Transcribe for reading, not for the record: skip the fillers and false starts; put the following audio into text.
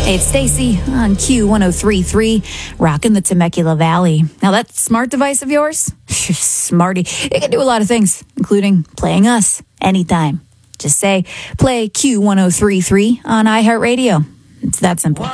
Hey, it's Stacy on Q1033, rocking the Temecula Valley. Now, that smart device of yours, smarty, it can do a lot of things, including playing us anytime. Just say, play Q1033 on iHeartRadio. It's that simple.